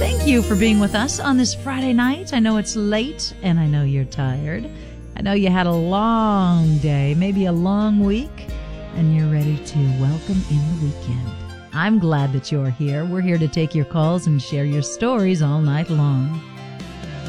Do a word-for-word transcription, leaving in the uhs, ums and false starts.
Thank you for being with us on this Friday night. I know it's late, and I know you're tired. I know you had a long day, maybe a long week, and you're ready to welcome in the weekend. I'm glad that you're here. We're here to take your calls and share your stories all night long.